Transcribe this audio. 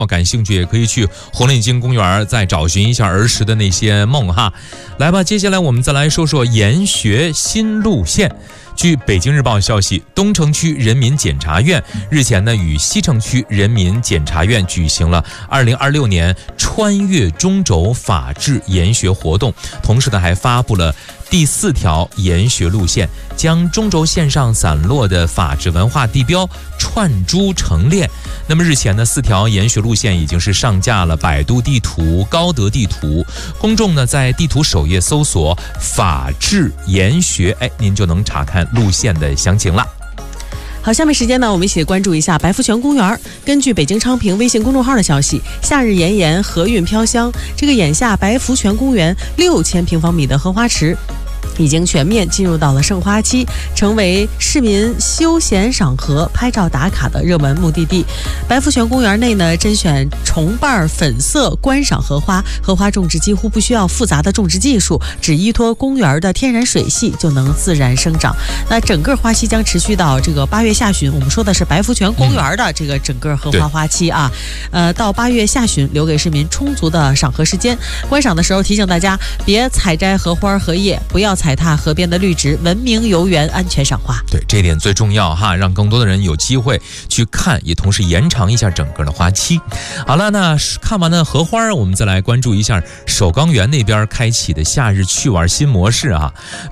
感兴趣也可以去红领巾公园再找寻一下儿时的那些梦哈。来吧，接下来我们再来说说研学新路线。据北京日报消息，东城区人民检察院日前呢与西城区人民检察院举行了2026年穿越中轴法治研学活动，同时呢还发布了第4条研学路线，将中轴线上散落的法治文化地标串珠成链。那么日前呢4条研学路线已经是上架了百度地图、高德地图，公众呢在地图首页搜索法治研学，您就能查看路线的详情了。 好，下面时间呢，我们一起关注一下白福泉公园。根据北京昌平微信公众号的消息，夏日炎炎，和韵飘香。这个眼下白福泉公园6000平方米的荷花池已经全面进入到了盛花期，成为市民休闲赏荷、拍照打卡的热门目的地。白福泉公园内呢，甄选重瓣粉色观赏荷花，荷花种植几乎不需要复杂的种植技术，只依托公园的天然水系就能自然生长。那整个花期将持续到这个8月下旬，我们说的是白福泉公园的这个整个荷花花期啊，到8月下旬留给市民充足的赏荷时间。观赏的时候提醒大家，别采摘荷花荷叶，不要踩踏河边的绿植，文明游园，安全赏花。 对，这点最重要哈，让更多的人有机会去看，也同时延长一下整个的花期。好了，那看完了荷花，我们再来关注一下首钢园那边开启的夏日去玩新模式啊。